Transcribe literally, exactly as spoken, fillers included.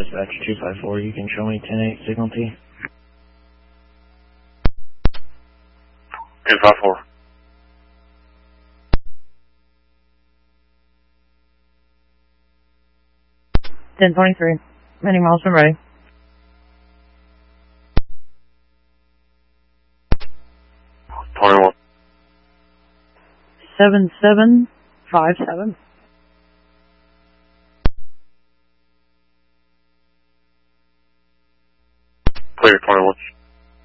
Dispatch two five four, you can show me ten eight signal T. two five four. ten twenty-three. Many miles from ready. twenty-one. seven seven five seven. Clear, twenty-one.